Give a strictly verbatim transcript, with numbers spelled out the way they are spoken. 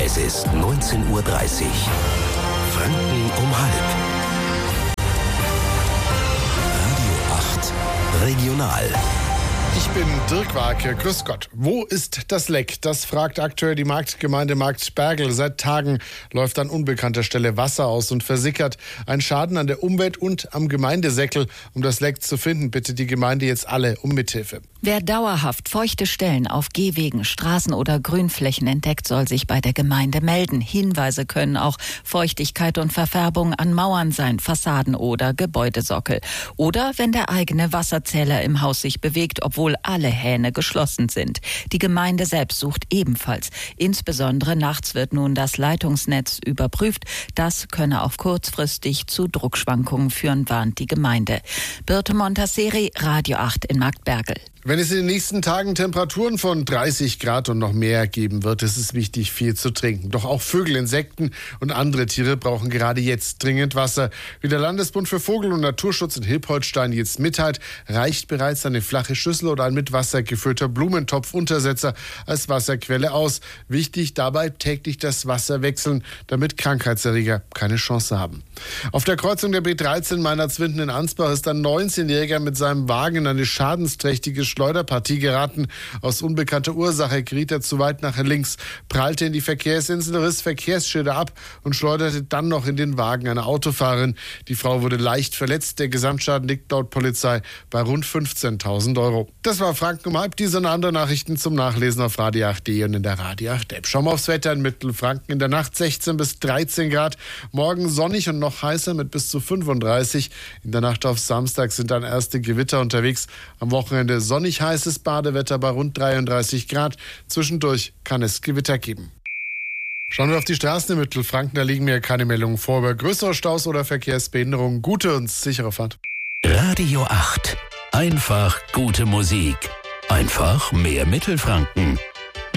Es ist neunzehn Uhr dreißig. Franken um halb. Radio acht Regional. Ich bin Dirk Warke, grüß Gott. Wo ist das Leck? Das fragt aktuell die Marktgemeinde Marktbergl. Seit Tagen läuft an unbekannter Stelle Wasser aus und versickert. Ein Schaden an der Umwelt und am Gemeindesäckel. Um das Leck zu finden, bittet die Gemeinde jetzt alle um Mithilfe. Wer dauerhaft feuchte Stellen auf Gehwegen, Straßen oder Grünflächen entdeckt, soll sich bei der Gemeinde melden. Hinweise können auch Feuchtigkeit und Verfärbung an Mauern sein, Fassaden oder Gebäudesockel. Oder wenn der eigene Wasserzähler im Haus sich bewegt, obwohl alle Hähne geschlossen sind. Die Gemeinde selbst sucht ebenfalls. Insbesondere nachts wird nun das Leitungsnetz überprüft. Das könne auch kurzfristig zu Druckschwankungen führen, warnt die Gemeinde. Birte Montasseri, Radio acht in Marktbergl. Wenn es in den nächsten Tagen Temperaturen von dreißig Grad und noch mehr geben wird, ist es wichtig, viel zu trinken. Doch auch Vögel, Insekten und andere Tiere brauchen gerade jetzt dringend Wasser. Wie der Landesbund für Vogel- und Naturschutz in Hilpoltstein jetzt mitteilt, reicht bereits eine flache Schüssel oder ein mit Wasser gefüllter Blumentopfuntersetzer als Wasserquelle aus. Wichtig dabei täglich das Wasser wechseln, damit Krankheitserreger keine Chance haben. Auf der Kreuzung der B dreizehn Meinerzwinden in Ansbach ist ein neunzehnjähriger mit seinem Wagen in eine schadensträchtige Schleuderpartie geraten. Aus unbekannter Ursache geriet er zu weit nach links, prallte in die Verkehrsinsel, riss Verkehrsschilder ab und schleuderte dann noch in den Wagen einer Autofahrerin. Die Frau wurde leicht verletzt. Der Gesamtschaden liegt laut Polizei bei rund fünfzehntausend Euro. Das war Franken um halb. Diese und andere Nachrichten zum Nachlesen auf Radio acht punkt de und in der Radio acht App. Schauen wir aufs Wetter in Mittelfranken. In der Nacht sechzehn bis dreizehn Grad. Morgen sonnig und noch heißer mit bis zu fünfunddreißig. In der Nacht auf Samstag sind dann erste Gewitter unterwegs. Am Wochenende sonnig heißes Badewetter bei rund dreiunddreißig Grad. Zwischendurch kann es Gewitter geben. Schauen wir auf die Straßen in Mittelfranken. Da liegen mir keine Meldungen vor über größere Staus oder Verkehrsbehinderungen. Gute und sichere Fahrt. Radio acht. Einfach gute Musik. Einfach mehr Mittelfranken.